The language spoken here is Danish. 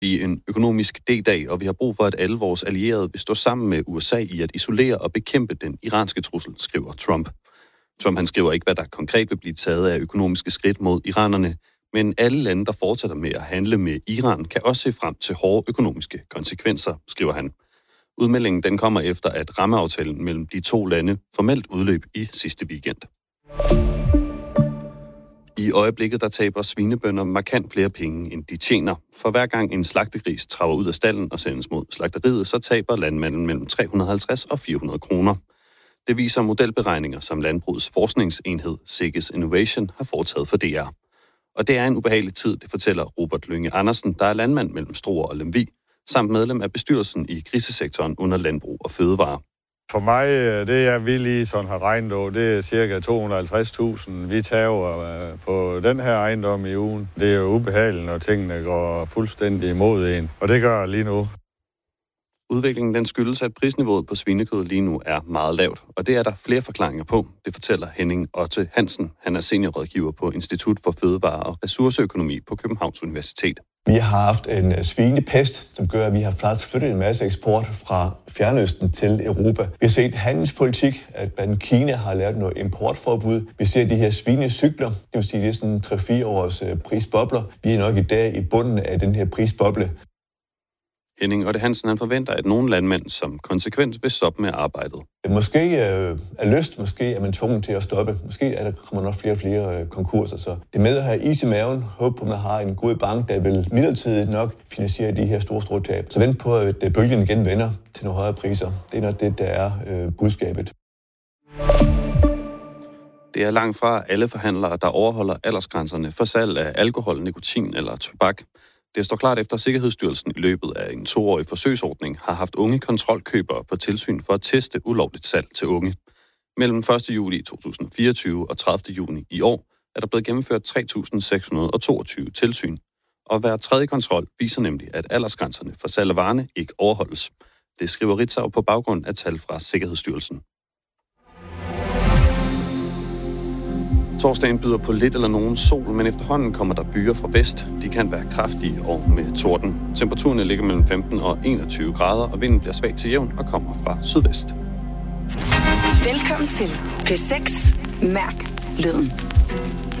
i en økonomisk D-dag, og vi har brug for, at alle vores allierede vil stå sammen med USA i at isolere og bekæmpe den iranske trussel, skriver Trump. Trump han skriver ikke, hvad der konkret vil blive taget af økonomiske skridt mod iranerne, men alle lande, der fortsætter med at handle med Iran, kan også se frem til hårde økonomiske konsekvenser, skriver han. Udmeldingen den kommer efter, at rammeaftalen mellem de to lande formelt udløb i sidste weekend. I øjeblikket der taber svinebønder markant flere penge, end de tjener. For hver gang en slagtegris traver ud af stalden og sendes mod slagteriet, så taber landmanden mellem 350 og 400 kroner. Det viser modelberegninger, som Landbrugets forskningsenhed Seges Innovation har foretaget for DR. Og det er en ubehagelig tid, det fortæller Robert Lynge Andersen, der er landmand mellem Struer og Lemvig, samt medlem af bestyrelsen i grisesektoren under Landbrug og Fødevare. For mig, det jeg vil lige sådan have regnet over, det er cirka 250.000, vi tager på den her ejendom i ugen. Det er jo ubehageligt, når tingene går fuldstændig imod en, og det gør lige nu. Udviklingen den skyldes, at prisniveauet på svinekød lige nu er meget lavt, og det er der flere forklaringer på. Det fortæller Henning Otte Hansen. Han er seniorrådgiver på Institut for Fødevare og Ressourceøkonomi på Københavns Universitet. Vi har haft en svinepest, som gør, at vi har flyttet en masse eksport fra Fjernøsten til Europa. Vi har set handelspolitik, at blandt Kina har lavet noget importforbud. Vi ser de her svinecykler, det vil sige, det er sådan 3-4 års prisbobler. Vi er nok i dag i bunden af den her prisboble. Henning Otte Hansen han forventer, at nogle landmænd som konsekvent vil stoppe med arbejdet. Måske er lyst, måske er man tvunget til at stoppe. Måske kommer nok flere og flere konkurser. Så det er med at have is i maven, håbe på, at man har en god bank, der vil midlertidigt nok finansiere de her store tab. Så vent på, at bølgen igen vender til nogle højere priser. Det er nok det, der er budskabet. Det er langt fra alle forhandlere, der overholder aldersgrænserne for salg af alkohol, nikotin eller tobak. Det står klart efter, at Sikkerhedsstyrelsen i løbet af en 2-årig forsøgsordning har haft unge kontrolkøbere på tilsyn for at teste ulovligt salg til unge. Mellem 1. juli 2024 og 30. juni i år er der blevet gennemført 3.622 tilsyn, og hver tredje kontrol viser nemlig, at aldersgrænserne for salg af varerne ikke overholdes. Det skriver Ritzau på baggrund af tal fra Sikkerhedsstyrelsen. Torsdagen byder på lidt eller nogen sol, men efterhånden kommer der byer fra vest. De kan være kraftige og med torden. Temperaturerne ligger mellem 15 og 21 grader, og vinden bliver svag til jævn og kommer fra sydvest. Velkommen til P6 Mærk Lyden.